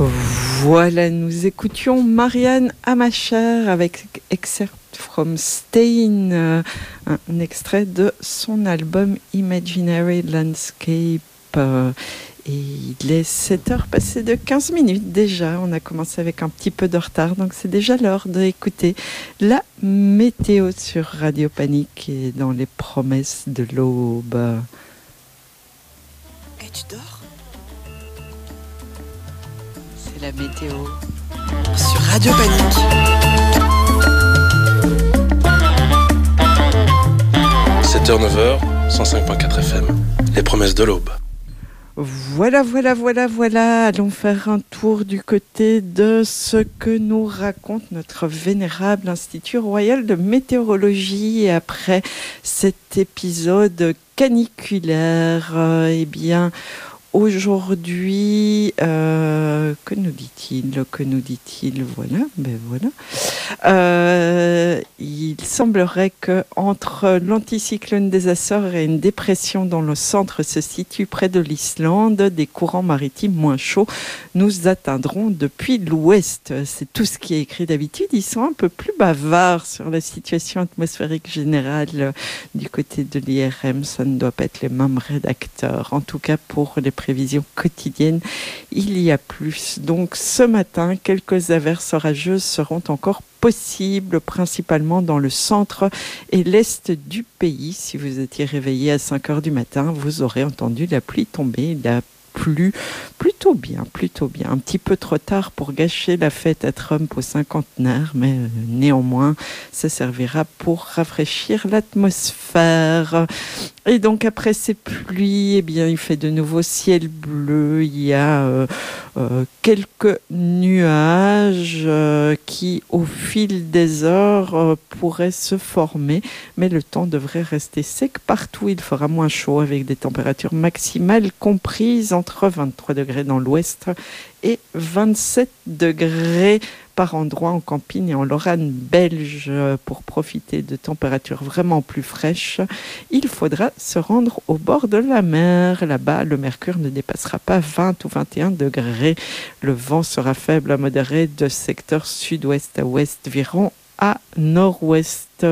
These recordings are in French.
Voilà, nous écoutions Marianne Amacher avec Excerpt from Stain, un extrait de son album Imaginary Landscape. Et il est 7h passé de 15 minutes déjà. On a commencé avec un petit peu de retard, donc c'est déjà l'heure d'écouter la météo sur Radio Panique et dans les promesses de l'aube. Et tu dors ? C'est la météo sur Radio Panique. « 7h, 9h, 105.4 FM. Les promesses de l'aube. » Voilà. Allons faire un tour du côté de ce que nous raconte notre vénérable Institut Royal de Météorologie. Et après cet épisode caniculaire, aujourd'hui, que nous dit-il? Voilà. Il semblerait que entre l'anticyclone des Açores et une dépression dont le centre se situe près de l'Islande, des courants maritimes moins chauds nous atteindront depuis l'ouest. C'est tout ce qui est écrit d'habitude. Ils sont un peu plus bavards sur la situation atmosphérique générale du côté de l'IRM. Ça ne doit pas être les mêmes rédacteurs. En tout cas, pour les prévisions quotidiennes, il y a plus. Donc ce matin, quelques averses orageuses seront encore possibles, principalement dans le centre et l'est du pays. Si vous étiez réveillé à 5h du matin, vous aurez entendu la pluie tomber. Il a plu plutôt bien. Un petit peu trop tard pour gâcher la fête à Trump au cinquantenaire, mais néanmoins, ça servira pour rafraîchir l'atmosphère. Et donc après ces pluies, il fait de nouveau ciel bleu. Il y a quelques nuages qui, au fil des heures, pourraient se former, mais le temps devrait rester sec partout. Il fera moins chaud avec des températures maximales comprises entre 23 degrés dans l'ouest et 27 degrés par endroit en Campine et en Lorraine belge. Pour profiter de températures vraiment plus fraîches, il faudra se rendre au bord de la mer. Là-bas, le mercure ne dépassera pas 20 ou 21 degrés. Le vent sera faible à modéré de secteur sud-ouest à ouest, virant à nord-ouest.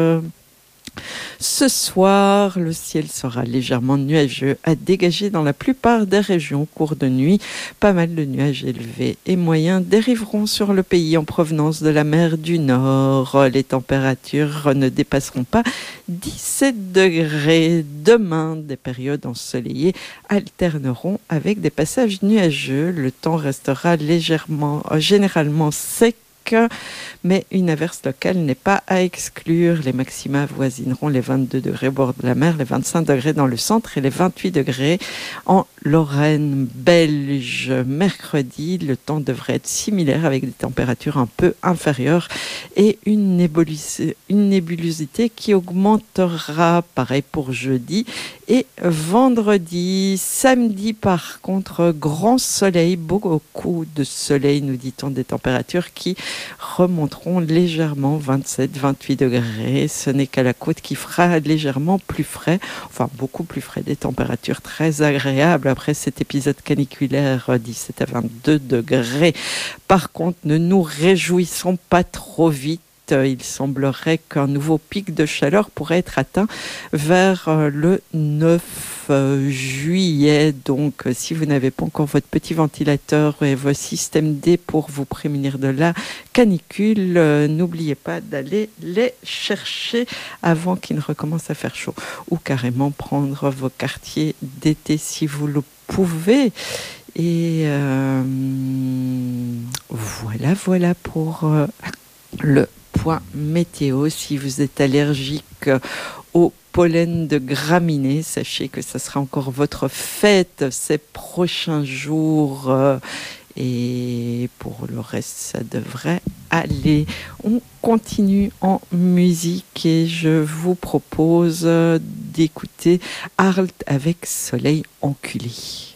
Ce soir, le ciel sera légèrement nuageux à dégager dans la plupart des régions. Cours de nuit, pas mal de nuages élevés et moyens dériveront sur le pays en provenance de la mer du Nord. Les températures ne dépasseront pas 17 degrés. Demain, des périodes ensoleillées alterneront avec des passages nuageux. Le temps restera généralement sec, mais une averse locale n'est pas à exclure. Les maxima avoisineront les 22 degrés au bord de la mer, les 25 degrés dans le centre et les 28 degrés en Lorraine belge. Mercredi, le temps devrait être similaire avec des températures un peu inférieures et une nébulosité qui augmentera. Pareil pour jeudi et vendredi. Samedi, par contre, grand soleil, beaucoup de soleil, nous dit-on, des températures qui remonteront légèrement 27-28 degrés. Ce n'est qu'à la côte qui fera légèrement plus frais, enfin beaucoup plus frais, des températures très agréables après cet épisode caniculaire, 17 à 22 degrés. Par contre, ne nous réjouissons pas trop vite. Il semblerait qu'un nouveau pic de chaleur pourrait être atteint vers le 9 juillet. Donc, si vous n'avez pas encore votre petit ventilateur et vos systèmes D pour vous prémunir de la canicule, n'oubliez pas d'aller les chercher avant qu'il ne recommence à faire chaud. Ou carrément prendre vos quartiers d'été si vous le pouvez. Et voilà pour le point météo. Si vous êtes allergique au pollen de graminées, sachez que ça sera encore votre fête ces prochains jours. Et pour le reste, ça devrait aller. On continue en musique et je vous propose d'écouter Arlt avec Soleil enculé.